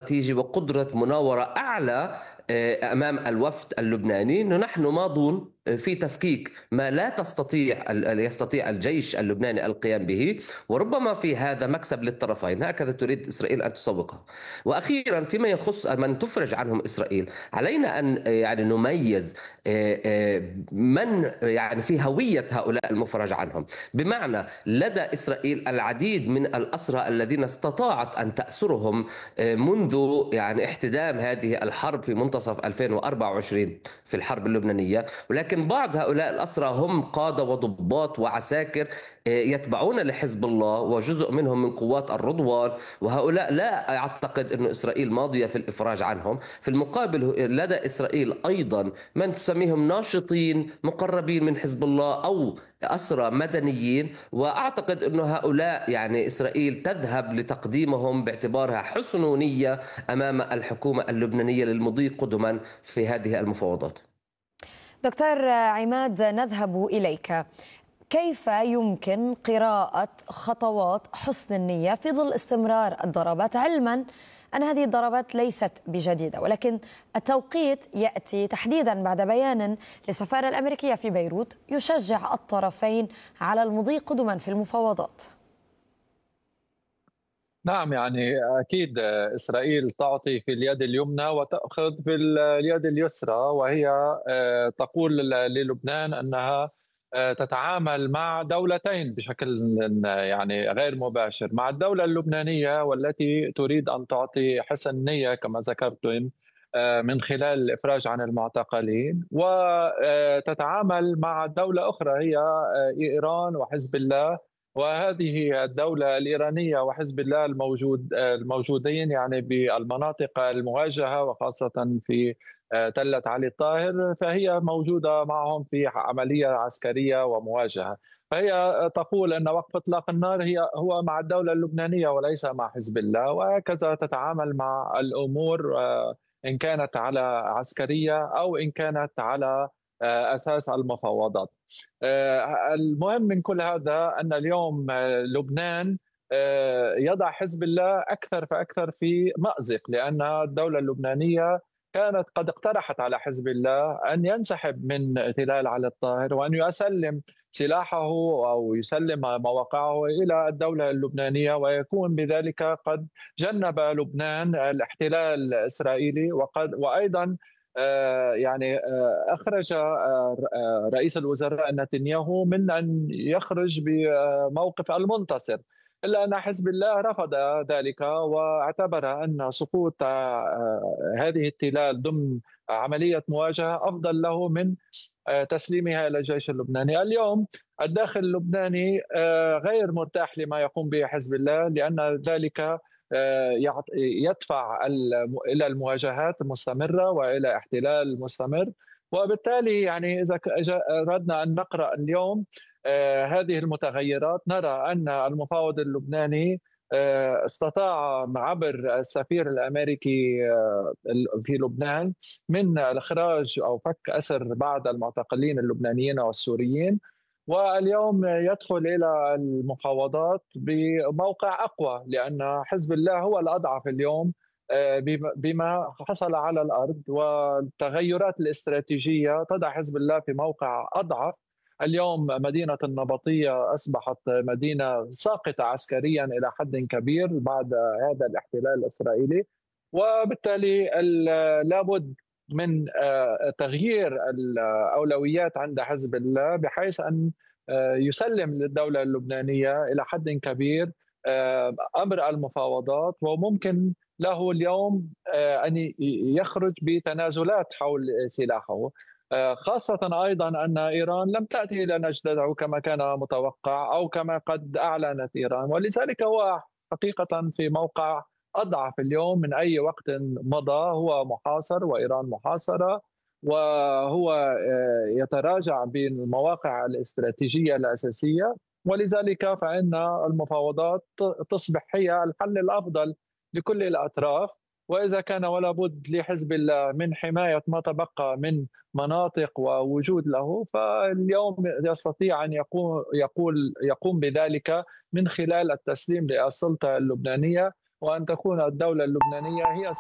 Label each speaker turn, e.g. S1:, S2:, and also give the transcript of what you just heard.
S1: استراتيجي وقدرة مناورة أعلى أمام الوفد اللبناني، أنه نحن ماضون في تفكيك ما لا يستطيع الجيش اللبناني القيام به، وربما في هذا مكسب للطرفين. هكذا تريد إسرائيل أن تسوقه. وأخيرا، فيما يخص من تفرج عنهم إسرائيل، علينا أن يعني نميز من يعني في هوية هؤلاء المفرج عنهم. بمعنى لدى إسرائيل العديد من الأسرى الذين استطاعت أن تأسرهم منذ يعني احتدام هذه الحرب في منتصف 2024 في الحرب اللبنانية، ولكن بعض هؤلاء الأسرى هم قادة وضباط وعساكر يتبعون لحزب الله، وجزء منهم من قوات الرضوان، وهؤلاء لا أعتقد أن إسرائيل ماضية في الإفراج عنهم. في المقابل لدى إسرائيل أيضا من تسميهم ناشطين مقربين من حزب الله أو أسرى مدنيين، وأعتقد أن هؤلاء يعني إسرائيل تذهب لتقديمهم باعتبارها حسن نية أمام الحكومة اللبنانية للمضي قدما في هذه المفاوضات.
S2: دكتور عماد، نذهب إليك. كيف يمكن قراءة خطوات حسن النية في ظل استمرار الضربات، علما أن هذه الضربات ليست بجديدة، ولكن التوقيت يأتي تحديدا بعد بيان للسفارة الأمريكية في بيروت يشجع الطرفين على المضي قدما في المفاوضات؟
S3: نعم، يعني أكيد إسرائيل تعطي في اليد اليمنى وتأخذ في اليد اليسرى، وهي تقول للبنان أنها تتعامل مع دولتين بشكل يعني غير مباشر، مع الدولة اللبنانية والتي تريد أن تعطي حسن نية كما ذكرتم من خلال الإفراج عن المعتقلين، وتتعامل مع دولة أخرى هي إيران وحزب الله. وهذه الدولة الإيرانية وحزب الله الموجودين يعني بالمناطق المواجهة، وخاصة في تلة علي الطاهر، فهي موجودة معهم في عملية عسكرية ومواجهة. فهي تقول أن وقف إطلاق النار هو مع الدولة اللبنانية وليس مع حزب الله، وهكذا تتعامل مع الأمور إن كانت على عسكرية أو إن كانت على أساس المفاوضات. المهم من كل هذا أن اليوم لبنان يضع حزب الله أكثر فأكثر في مأزق، لأن الدولة اللبنانية كانت قد اقترحت على حزب الله أن ينسحب من تلال علي الطاهر وأن يسلم سلاحه أو يسلم مواقعه إلى الدولة اللبنانية، ويكون بذلك قد جنب لبنان الاحتلال الإسرائيلي. وأيضا يعني أخرج رئيس الوزراء نتنياهو من أن يخرج بموقف المنتصر، إلا أن حزب الله رفض ذلك واعتبر أن سقوط هذه التلال ضمن عملية مواجهة أفضل له من تسليمها إلى الجيش اللبناني. اليوم الداخل اللبناني غير مرتاح لما يقوم به حزب الله، لأن ذلك يدفع إلى المواجهات المستمرة وإلى احتلال مستمر. وبالتالي يعني إذا أردنا أن نقرأ اليوم هذه المتغيرات، نرى أن المفاوض اللبناني استطاع عبر السفير الأمريكي في لبنان من الإخراج أو فك أسر بعض المعتقلين اللبنانيين والسوريين، واليوم يدخل إلى المفاوضات بموقع أقوى، لأن حزب الله هو الأضعف اليوم بما حصل على الأرض، والتغيرات الاستراتيجية تضع حزب الله في موقع أضعف. اليوم مدينة النبطية أصبحت مدينة ساقطة عسكريا إلى حد كبير بعد هذا الاحتلال الإسرائيلي، وبالتالي لابد من تغيير الأولويات عند حزب الله بحيث أن يسلم للدولة اللبنانية إلى حد كبير أمر المفاوضات، وممكن له اليوم أن يخرج بتنازلات حول سلاحه، خاصة أيضا أن إيران لم تأتي إلى نجدته كما كان متوقع أو كما قد أعلنت إيران، ولذلك هو حقيقة في موقع أضعف اليوم من أي وقت مضى. هو محاصر وإيران محاصرة، وهو يتراجع بالمواقع الاستراتيجية الأساسية، ولذلك فإن المفاوضات تصبح هي الحل الأفضل لكل الأطراف. وإذا كان ولا بد لحزب الله من حماية ما تبقى من مناطق ووجود له، فاليوم يستطيع أن يقوم بذلك من خلال التسليم للسلطة اللبنانية، وأن تكون الدولة اللبنانية هي